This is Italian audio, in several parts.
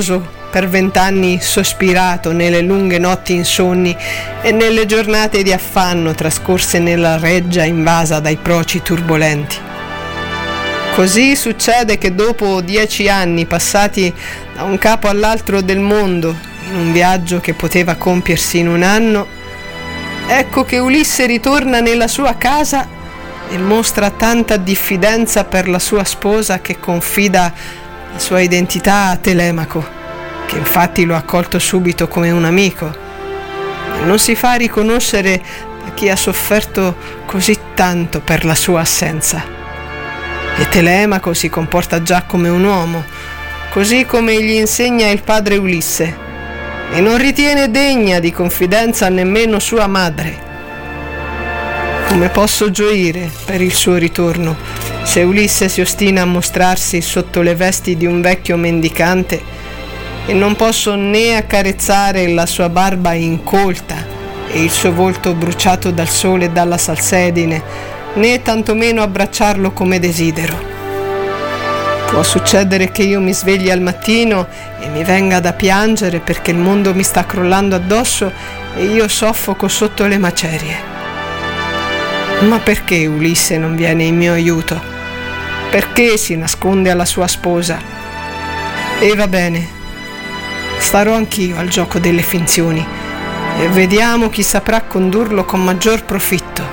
sposo, per 20 anni sospirato nelle lunghe notti insonni e nelle giornate di affanno trascorse nella reggia invasa dai proci turbolenti. Così succede che dopo 10 anni passati da un capo all'altro del mondo, in un viaggio che poteva compiersi in un anno, ecco che Ulisse ritorna nella sua casa e mostra tanta diffidenza per la sua sposa che confida la sua identità a Telemaco, che infatti lo ha accolto subito come un amico e non si fa riconoscere da chi ha sofferto così tanto per la sua assenza. E Telemaco si comporta già come un uomo, così come gli insegna il padre Ulisse, e non ritiene degna di confidenza nemmeno sua madre. Come posso gioire per il suo ritorno se Ulisse si ostina a mostrarsi sotto le vesti di un vecchio mendicante e non posso né accarezzare la sua barba incolta e il suo volto bruciato dal sole e dalla salsedine, né tantomeno abbracciarlo come desidero. Può succedere che io mi svegli al mattino e mi venga da piangere perché il mondo mi sta crollando addosso e io soffoco sotto le macerie. Ma perché Ulisse non viene in mio aiuto? Perché si nasconde alla sua sposa? E va bene, starò anch'io al gioco delle finzioni e vediamo chi saprà condurlo con maggior profitto.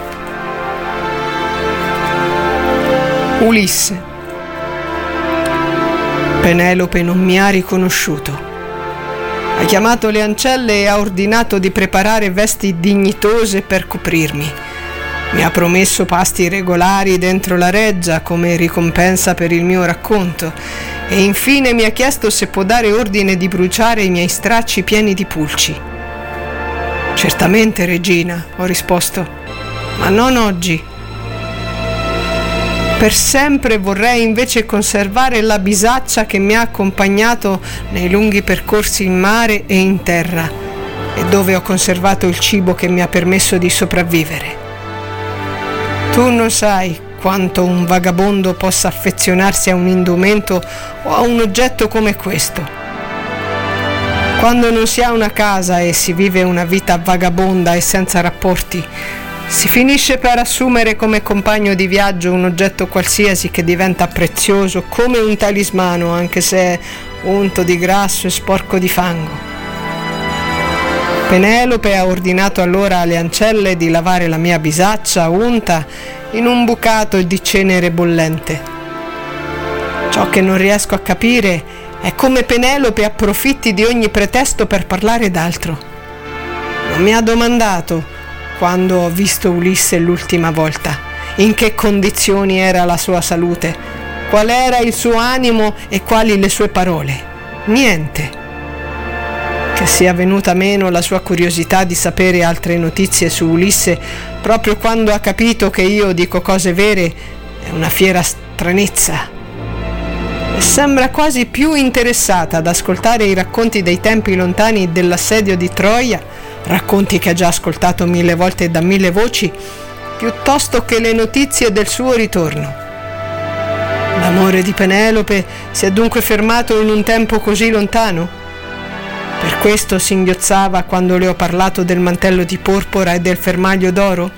Ulisse. Penelope non mi ha riconosciuto. Ha chiamato le ancelle e ha ordinato di preparare vesti dignitose per coprirmi. Mi ha promesso pasti regolari dentro la reggia come ricompensa per il mio racconto e infine mi ha chiesto se può dare ordine di bruciare i miei stracci pieni di pulci. Certamente, regina, ho risposto, ma non oggi. Per sempre vorrei invece conservare la bisaccia che mi ha accompagnato nei lunghi percorsi in mare e in terra e dove ho conservato il cibo che mi ha permesso di sopravvivere. Tu non sai quanto un vagabondo possa affezionarsi a un indumento o a un oggetto come questo. Quando non si ha una casa e si vive una vita vagabonda e senza rapporti, si finisce per assumere come compagno di viaggio un oggetto qualsiasi che diventa prezioso come un talismano, anche se è unto di grasso e sporco di fango. Penelope ha ordinato allora alle ancelle di lavare la mia bisaccia unta in un bucato di cenere bollente. Ciò che non riesco a capire è come Penelope approfitti di ogni pretesto per parlare d'altro. Non mi ha domandato, quando ho visto Ulisse l'ultima volta, in che condizioni era la sua salute, qual era il suo animo e quali le sue parole. Niente. Che sia venuta meno la sua curiosità di sapere altre notizie su Ulisse proprio quando ha capito che io dico cose vere è una fiera stranezza. E sembra quasi più interessata ad ascoltare i racconti dei tempi lontani dell'assedio di Troia, racconti che ha già ascoltato 1000 volte da 1000 voci, piuttosto che le notizie del suo ritorno. L'amore di Penelope si è dunque fermato in un tempo così lontano? Per questo singhiozzava quando le ho parlato del mantello di porpora e del fermaglio d'oro?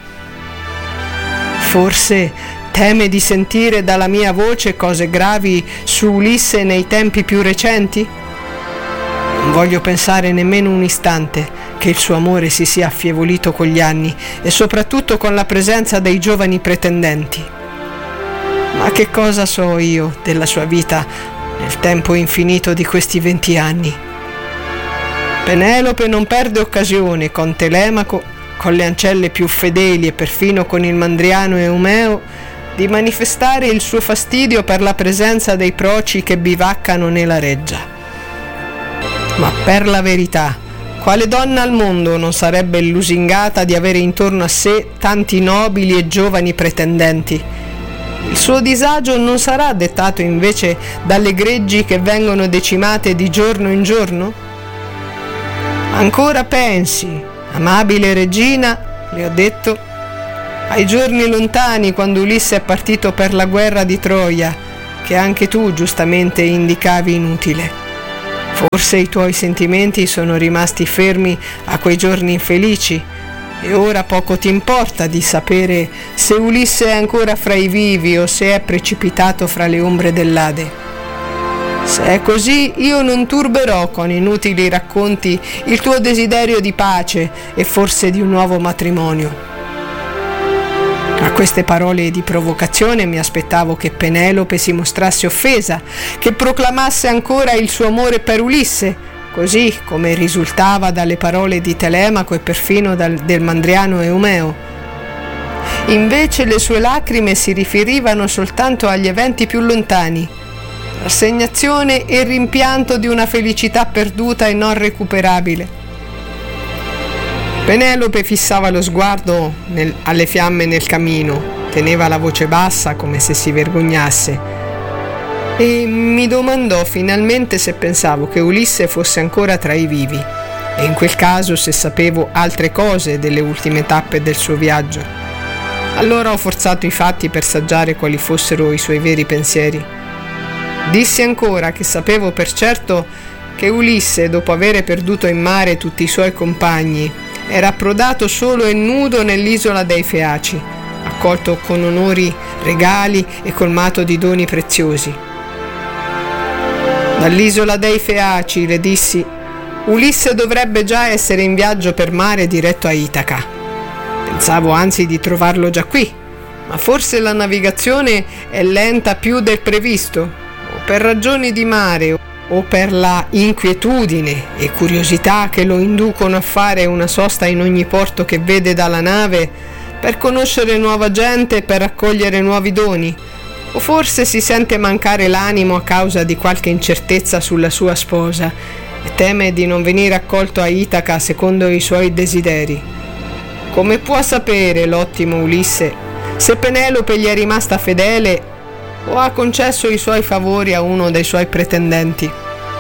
Forse teme di sentire dalla mia voce cose gravi su Ulisse nei tempi più recenti? Non voglio pensare nemmeno un istante che il suo amore si sia affievolito con gli anni e soprattutto con la presenza dei giovani pretendenti. Ma che cosa so io della sua vita nel tempo infinito di questi 20 anni? Penelope non perde occasione con Telemaco, con le ancelle più fedeli e perfino con il mandriano Eumeo di manifestare il suo fastidio per la presenza dei proci che bivaccano nella reggia. Ma per la verità, quale donna al mondo non sarebbe lusingata di avere intorno a sé tanti nobili e giovani pretendenti? Il suo disagio non sarà dettato invece dalle greggi che vengono decimate di giorno in giorno? Ancora pensi, amabile regina, le ho detto, ai giorni lontani quando Ulisse è partito per la guerra di Troia, che anche tu giustamente indicavi inutile. Forse i tuoi sentimenti sono rimasti fermi a quei giorni infelici e ora poco ti importa di sapere se Ulisse è ancora fra i vivi o se è precipitato fra le ombre dell'Ade. Se è così, io non turberò con inutili racconti il tuo desiderio di pace e forse di un nuovo matrimonio. A queste parole di provocazione mi aspettavo che Penelope si mostrasse offesa, che proclamasse ancora il suo amore per Ulisse, così come risultava dalle parole di Telemaco e perfino del mandriano Eumeo. Invece le sue lacrime si riferivano soltanto agli eventi più lontani, rassegnazione e rimpianto di una felicità perduta e non recuperabile. Penelope fissava lo sguardo alle fiamme nel camino, teneva la voce bassa come se si vergognasse e mi domandò finalmente se pensavo che Ulisse fosse ancora tra i vivi e in quel caso se sapevo altre cose delle ultime tappe del suo viaggio. Allora ho forzato i fatti per saggiare quali fossero i suoi veri pensieri. Dissi ancora che sapevo per certo che Ulisse, dopo avere perduto in mare tutti i suoi compagni, era approdato solo e nudo nell'isola dei Feaci, accolto con onori, regali e colmato di doni preziosi. Dall'isola dei Feaci, le dissi, Ulisse dovrebbe già essere in viaggio per mare diretto a Itaca. Pensavo anzi di trovarlo già qui, ma forse la navigazione è lenta più del previsto, o per ragioni di mare o per la inquietudine e curiosità che lo inducono a fare una sosta in ogni porto che vede dalla nave per conoscere nuova gente e per raccogliere nuovi doni, o forse si sente mancare l'animo a causa di qualche incertezza sulla sua sposa e teme di non venire accolto a Itaca secondo i suoi desideri. Come può sapere l'ottimo Ulisse se Penelope gli è rimasta fedele o ha concesso i suoi favori a uno dei suoi pretendenti?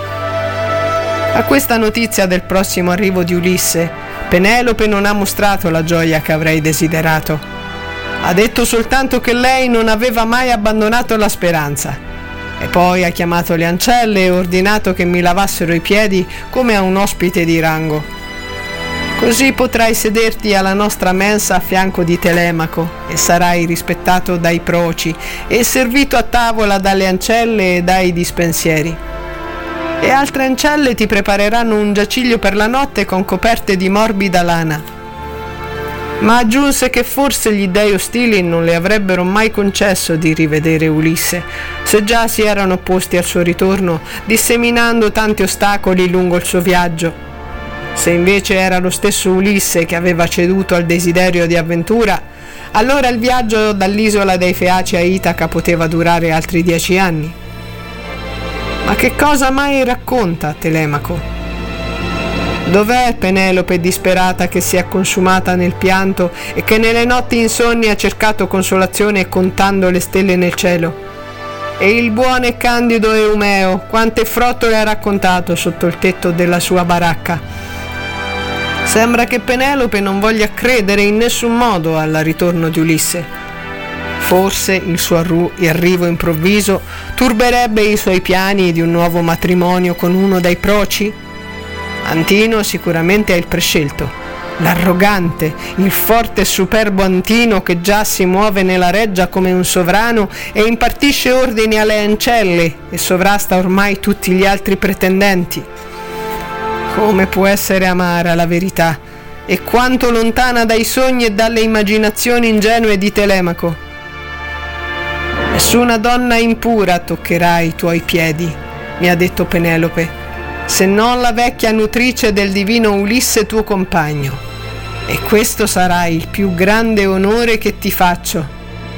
A questa notizia del prossimo arrivo di Ulisse, Penelope non ha mostrato la gioia che avrei desiderato. Ha detto soltanto che lei non aveva mai abbandonato la speranza e poi ha chiamato le ancelle e ordinato che mi lavassero i piedi come a un ospite di rango. Così potrai sederti alla nostra mensa a fianco di Telemaco e sarai rispettato dai proci e servito a tavola dalle ancelle e dai dispensieri. E altre ancelle ti prepareranno un giaciglio per la notte con coperte di morbida lana. Ma aggiunse che forse gli dei ostili non le avrebbero mai concesso di rivedere Ulisse, se già si erano opposti al suo ritorno, disseminando tanti ostacoli lungo il suo viaggio. Se invece era lo stesso Ulisse che aveva ceduto al desiderio di avventura, allora il viaggio dall'isola dei Feaci a Itaca poteva durare altri 10 anni. Ma che cosa mai racconta Telemaco? Dov'è Penelope disperata che si è consumata nel pianto e che nelle notti insonni ha cercato consolazione contando le stelle nel cielo? E il buono e candido Eumeo, quante frottole ha raccontato sotto il tetto della sua baracca? Sembra che Penelope non voglia credere in nessun modo al ritorno di Ulisse. Forse il suo arrivo improvviso turberebbe i suoi piani di un nuovo matrimonio con uno dei proci? Antino sicuramente è il prescelto, l'arrogante, il forte e superbo Antino che già si muove nella reggia come un sovrano e impartisce ordini alle ancelle e sovrasta ormai tutti gli altri pretendenti. Come può essere amara la verità e quanto lontana dai sogni e dalle immaginazioni ingenue di Telemaco. Nessuna donna impura toccherà i tuoi piedi, mi ha detto Penelope, se non la vecchia nutrice del divino Ulisse tuo compagno, e questo sarà il più grande onore che ti faccio.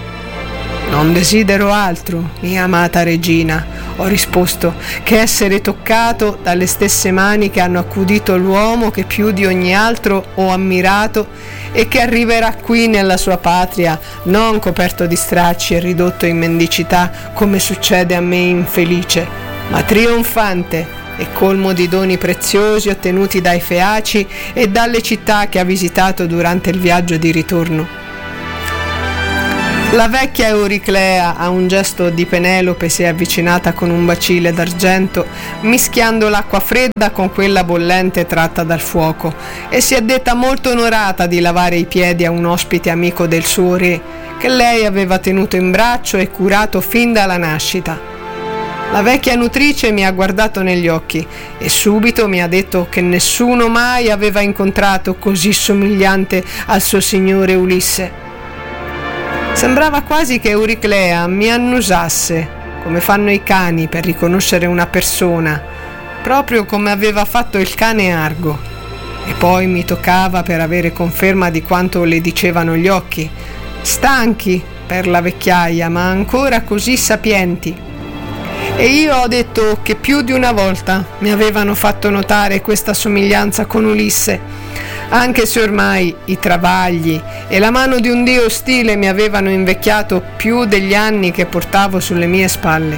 Non desidero altro, mia amata regina, ho risposto, che essere toccato dalle stesse mani che hanno accudito l'uomo che più di ogni altro ho ammirato e che arriverà qui nella sua patria non coperto di stracci e ridotto in mendicità come succede a me infelice, ma trionfante e colmo di doni preziosi ottenuti dai Feaci e dalle città che ha visitato durante il viaggio di ritorno. La vecchia Euriclea, a un gesto di Penelope, si è avvicinata con un bacile d'argento, mischiando l'acqua fredda con quella bollente tratta dal fuoco, e si è detta molto onorata di lavare i piedi a un ospite amico del suo re, che lei aveva tenuto in braccio e curato fin dalla nascita. La vecchia nutrice mi ha guardato negli occhi e subito mi ha detto che nessuno mai aveva incontrato così somigliante al suo signore Ulisse. Sembrava quasi che Euriclea mi annusasse, come fanno i cani per riconoscere una persona, proprio come aveva fatto il cane Argo, e poi mi toccava per avere conferma di quanto le dicevano gli occhi, stanchi per la vecchiaia, ma ancora così sapienti. E io ho detto che più di una volta mi avevano fatto notare questa somiglianza con Ulisse, anche se ormai i travagli e la mano di un dio ostile mi avevano invecchiato più degli anni che portavo sulle mie spalle.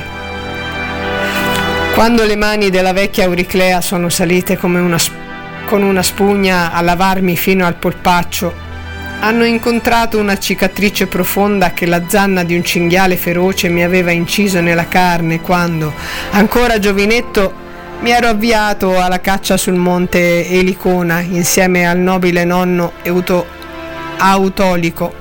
Quando le mani della vecchia Euriclea sono salite come con una spugna a lavarmi fino al polpaccio, hanno incontrato una cicatrice profonda che la zanna di un cinghiale feroce mi aveva inciso nella carne quando, ancora giovinetto, mi ero avviato alla caccia sul monte Elicona insieme al nobile nonno Autolico.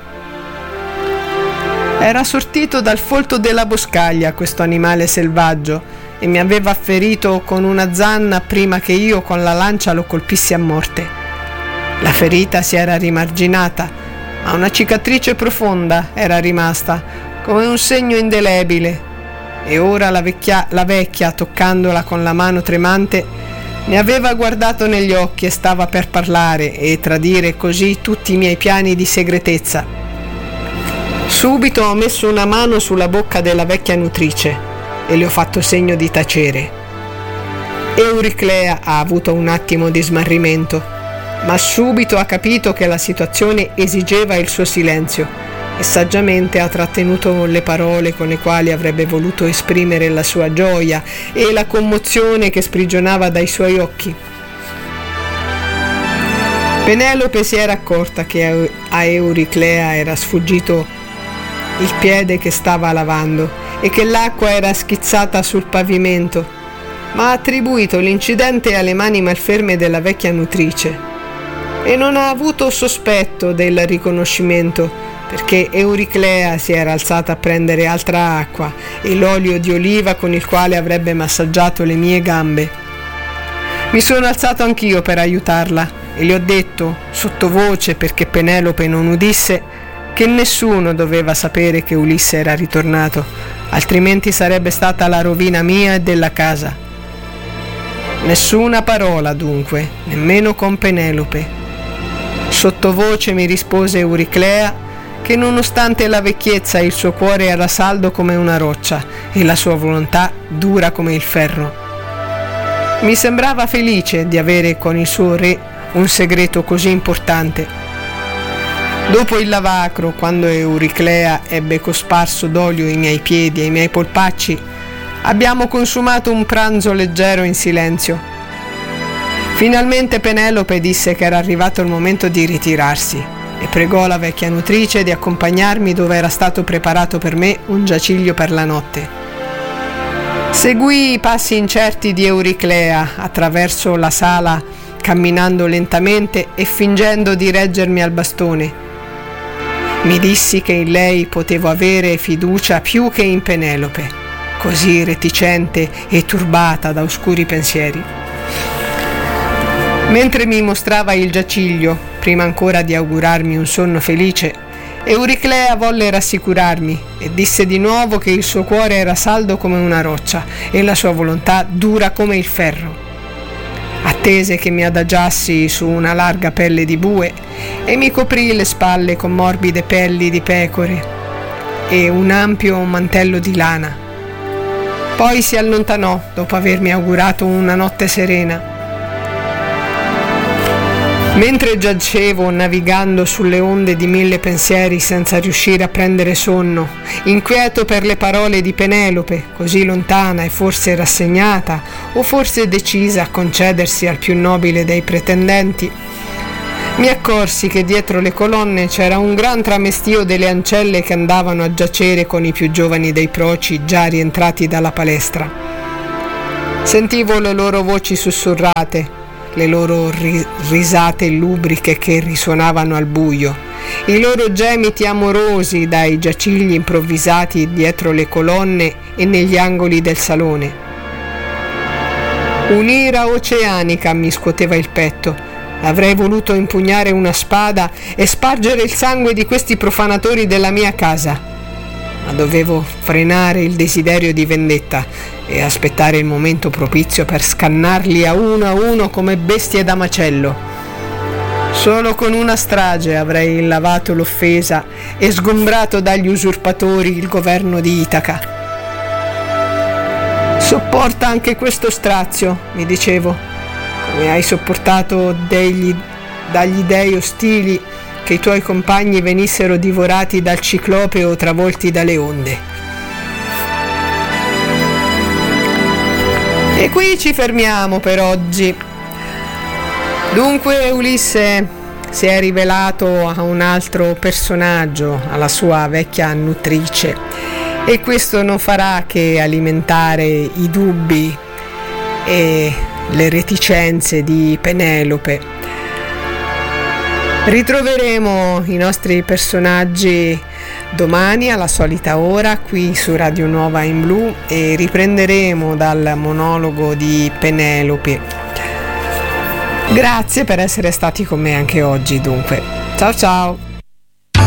Era sortito dal folto della boscaglia questo animale selvaggio e mi aveva ferito con una zanna prima che io con la lancia lo colpissi a morte. La ferita si era rimarginata, ma una cicatrice profonda era rimasta, come un segno indelebile. E ora la vecchia, toccandola con la mano tremante, mi aveva guardato negli occhi e stava per parlare e tradire così tutti i miei piani di segretezza. Subito ho messo una mano sulla bocca della vecchia nutrice e le ho fatto segno di tacere. Euriclea ha avuto un attimo di smarrimento, ma subito ha capito che la situazione esigeva il suo silenzio e saggiamente ha trattenuto le parole con le quali avrebbe voluto esprimere la sua gioia e la commozione che sprigionava dai suoi occhi. Penelope si era accorta che a Euriclea era sfuggito il piede che stava lavando e che l'acqua era schizzata sul pavimento, ma ha attribuito l'incidente alle mani malferme della vecchia nutrice e non ha avuto sospetto del riconoscimento, perché Euriclea si era alzata a prendere altra acqua e l'olio di oliva con il quale avrebbe massaggiato le mie gambe. Mi sono alzato anch'io per aiutarla e le ho detto, sottovoce perché Penelope non udisse, che nessuno doveva sapere che Ulisse era ritornato, altrimenti sarebbe stata la rovina mia e della casa. Nessuna parola dunque, nemmeno con Penelope. Sottovoce mi rispose Euriclea che nonostante la vecchiezza il suo cuore era saldo come una roccia e la sua volontà dura come il ferro. Mi sembrava felice di avere con il suo re un segreto così importante. Dopo il lavacro, quando Euriclea ebbe cosparso d'olio i miei piedi e i miei polpacci, abbiamo consumato un pranzo leggero in silenzio. Finalmente Penelope disse che era arrivato il momento di ritirarsi e pregò la vecchia nutrice di accompagnarmi dove era stato preparato per me un giaciglio per la notte. Seguii i passi incerti di Euriclea attraverso la sala, camminando lentamente e fingendo di reggermi al bastone. Mi dissi che in lei potevo avere fiducia più che in Penelope, così reticente e turbata da oscuri pensieri. Mentre mi mostrava il giaciglio, prima ancora di augurarmi un sonno felice, Euriclea volle rassicurarmi e disse di nuovo che il suo cuore era saldo come una roccia e la sua volontà dura come il ferro. Attese che mi adagiassi su una larga pelle di bue e mi coprì le spalle con morbide pelli di pecore e un ampio mantello di lana. Poi si allontanò dopo avermi augurato una notte serena. Mentre giacevo navigando sulle onde di mille pensieri senza riuscire a prendere sonno, inquieto per le parole di Penelope, così lontana e forse rassegnata, o forse decisa a concedersi al più nobile dei pretendenti, Mi accorsi che dietro le colonne c'era un gran tramestio delle ancelle che andavano a giacere con i più giovani dei proci già rientrati dalla palestra. Sentivo le loro voci sussurrate, le loro risate lubriche che risuonavano al buio, i loro gemiti amorosi dai giacigli improvvisati dietro le colonne e negli angoli del salone. Un'ira oceanica mi scuoteva il petto. Avrei voluto impugnare una spada e spargere il sangue di questi profanatori della mia casa, ma dovevo frenare il desiderio di vendetta e aspettare il momento propizio per scannarli a uno come bestie da macello. Solo con una strage avrei lavato l'offesa e sgombrato dagli usurpatori il governo di Itaca. Sopporta anche questo strazio, mi dicevo. Come hai sopportato dagli dei ostili che i tuoi compagni venissero divorati dal ciclope o travolti dalle onde. E qui ci fermiamo per oggi. Dunque Ulisse si è rivelato a un altro personaggio, alla sua vecchia nutrice, e questo non farà che alimentare i dubbi e le reticenze di Penelope. Ritroveremo i nostri personaggi domani alla solita ora qui su Radio Nuova in Blu e riprenderemo dal monologo di Penelope. Grazie per essere stati con me anche oggi, dunque. Ciao ciao!